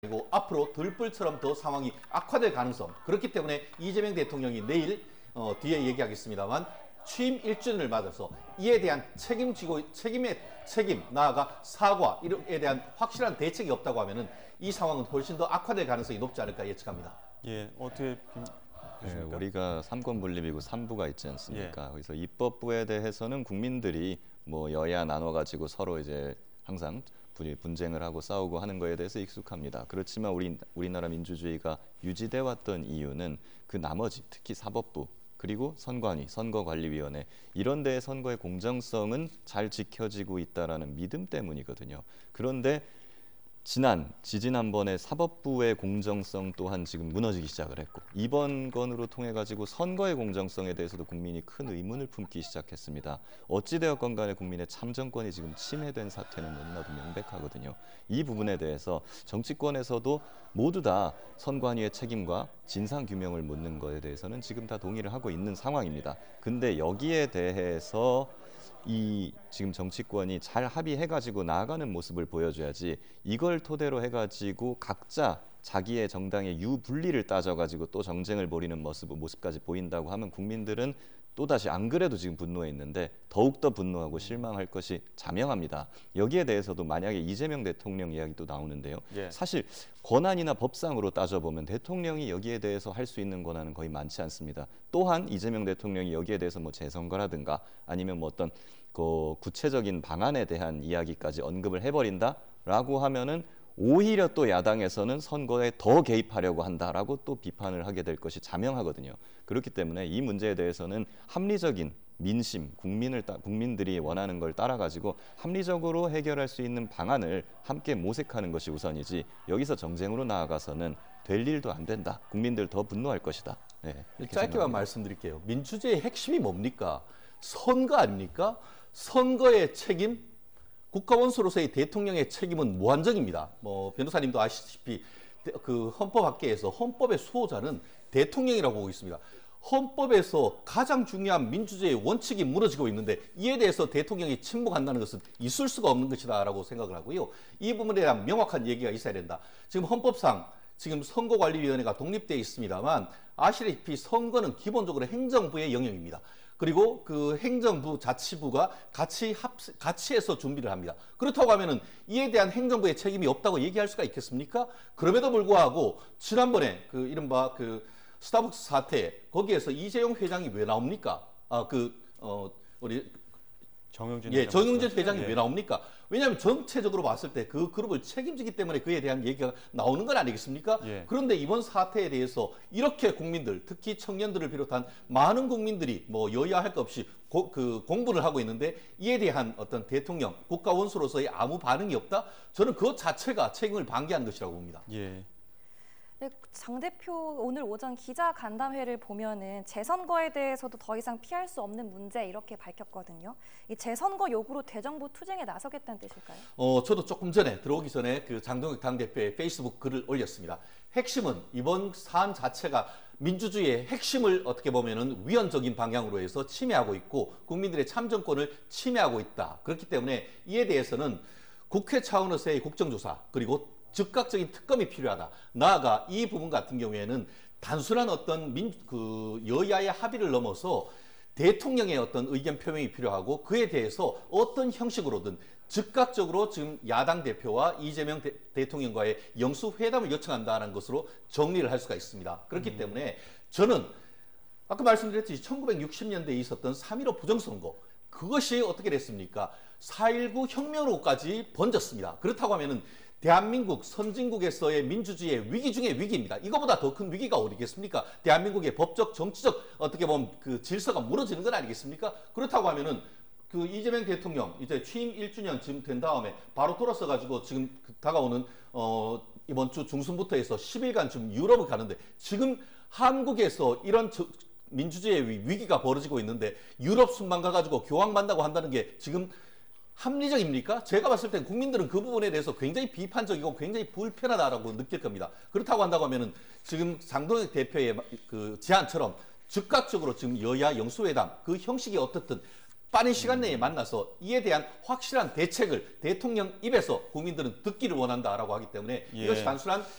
그리고 앞으로 들불처럼 더 상황이 악화될 가능성. 그렇기 때문에 이재명 대통령이 내일 뒤에 얘기하겠습니다만 취임 1주년을 맞아서 이에 대한 책임의 책임, 나아가 사과 이에 대한 확실한 대책이 없다고 하면은 이 상황은 훨씬 더 악화될 가능성이 높지 않을까 예측합니다. 예, 어떻게 네, 우리가 3권 분립이고 3부가 있지 않습니까? 예. 그래서 입법부에 대해서는 국민들이 뭐 여야 나눠가지고 서로 이제 항상 분쟁을 하고 싸우고 하는 거에 대해서 익숙합니다. 그렇지만 우리나라 민주주의가 유지돼 왔던 이유는 그 나머지 특히 사법부 그리고 선관위, 선거관리위원회 이런 데의 선거의 공정성은 잘 지켜지고 있다라는 믿음 때문이거든요. 그런데 지지난번에 사법부의 공정성 또한 지금 무너지기 시작을 했고 이번 건으로 통해 가지고 선거의 공정성에 대해서도 국민이 큰 의문을 품기 시작했습니다. 어찌되었건 간에 국민의 참정권이 지금 침해된 사태는 너무나도 명백하거든요. 이 부분에 대해서 정치권에서도 모두 다 선관위의 책임과 진상규명을 묻는 것에 대해서는 지금 다 동의를 하고 있는 상황입니다. 근데 여기에 대해서 지금 정치권이 잘 합의해가지고 나아가는 모습을 보여줘야지 이걸 토대로 해가지고 각자 자기의 정당의 유불리를 따져가지고 또 정쟁을 벌이는 모습까지 보인다고 하면 국민들은 또다시 안 그래도 지금 분노해 있는데 더욱더 분노하고 실망할 것이 자명합니다. 여기에 대해서도 만약에 이재명 대통령 이야기도 나오는데요. 예. 사실 권한이나 법상으로 따져보면 대통령이 여기에 대해서 할 수 있는 권한은 거의 많지 않습니다. 또한 이재명 대통령이 여기에 대해서 뭐 재선거라든가 아니면 뭐 어떤 그 구체적인 방안에 대한 이야기까지 언급을 해버린다라고 하면은 오히려 또 야당에서는 선거에 더 개입하려고 한다라고 또 비판을 하게 될 것이 자명하거든요. 그렇기 때문에 이 문제에 대해서는 합리적인 민심, 국민들이 원하는 걸 따라가지고 합리적으로 해결할 수 있는 방안을 함께 모색하는 것이 우선이지 여기서 정쟁으로 나아가서는 될 일도 안 된다. 국민들 더 분노할 것이다. 네, 짧게만 생각합니다. 말씀드릴게요. 민주주의의 핵심이 뭡니까? 선거 아닙니까? 선거의 책임, 국가원수로서의 대통령의 책임은 무한정입니다. 뭐 변호사님도 아시다시피 그 헌법학계에서 헌법의 수호자는 대통령이라고 보고 있습니다. 헌법에서 가장 중요한 민주주의의 원칙이 무너지고 있는데 이에 대해서 대통령이 침묵한다는 것은 있을 수가 없는 것이다라고 생각을 하고요. 이 부분에 대한 명확한 얘기가 있어야 된다. 지금 헌법상 지금 선거관리위원회가 독립되어 있습니다만 아시다시피 선거는 기본적으로 행정부의 영역입니다. 그리고 그 행정부, 자치부가 같이 해서 준비를 합니다. 그렇다고 하면은 이에 대한 행정부의 책임이 없다고 얘기할 수가 있겠습니까? 그럼에도 불구하고 지난번에 그 이른바 그 스타벅스 사태 거기에서 이재용 회장이 왜 나옵니까? 우리 정영진 회장이 예. 왜 나옵니까? 왜냐하면 전체적으로 봤을 때 그 그룹을 책임지기 때문에 그에 대한 얘기가 나오는 건 아니겠습니까? 예. 그런데 이번 사태에 대해서 이렇게 국민들, 특히 청년들을 비롯한 많은 국민들이 뭐 여야 할 것 없이 공분을 하고 있는데 이에 대한 어떤 대통령, 국가 원수로서의 아무 반응이 없다? 저는 그것 자체가 책임을 방기하는 것이라고 봅니다. 예. 네, 장 대표 오늘 오전 기자 간담회를 보면은 재선거에 대해서도 더 이상 피할 수 없는 문제 이렇게 밝혔거든요. 이 재선거 요구로 대정부 투쟁에 나서겠다는 뜻일까요? 저도 조금 전에 들어오기 전에 그 장동혁 당대표의 페이스북 글을 올렸습니다. 핵심은 이번 사안 자체가 민주주의의 핵심을 어떻게 보면은 위헌적인 방향으로 해서 침해하고 있고 국민들의 참정권을 침해하고 있다. 그렇기 때문에 이에 대해서는 국회 차원에서의 국정조사 그리고 즉각적인 특검이 필요하다. 나아가 이 부분 같은 경우에는 단순한 어떤 여야의 합의를 넘어서 대통령의 어떤 의견 표명이 필요하고 그에 대해서 어떤 형식으로든 즉각적으로 지금 야당 대표와 이재명 대통령과의 영수회담을 요청한다는 것으로 정리를 할 수가 있습니다. 그렇기 때문에 저는 아까 말씀드렸듯이 1960년대에 있었던 3.15 부정선거 그것이 어떻게 됐습니까? 4.19 혁명으로까지 번졌습니다. 그렇다고 하면은 대한민국 선진국에서의 민주주의의 위기 중의 위기입니다. 이거보다 더 큰 위기가 어디겠습니까? 대한민국의 법적, 정치적 어떻게 보면 그 질서가 무너지는 건 아니겠습니까? 그렇다고 하면은 그 이재명 대통령 이제 취임 1주년 지금 된 다음에 바로 돌아서 가지고 지금 다가오는 이번 주 중순부터 해서 10일간 좀 유럽을 가는데 지금 한국에서 이런 민주주의의 위기가 벌어지고 있는데 유럽 순방 가가지고 교황만다고 한다는 게 지금 합리적입니까? 제가 봤을 땐 국민들은 그 부분에 대해서 굉장히 비판적이고 굉장히 불편하다라고 느낄 겁니다. 그렇다고 한다고 하면은 지금 장동혁 대표의 그 제안처럼 즉각적으로 지금 여야 영수회담 그 형식이 어떻든 빠른 시간 내에 만나서 이에 대한 확실한 대책을 대통령 입에서 국민들은 듣기를 원한다라고 하기 때문에 예. 이것이 단순한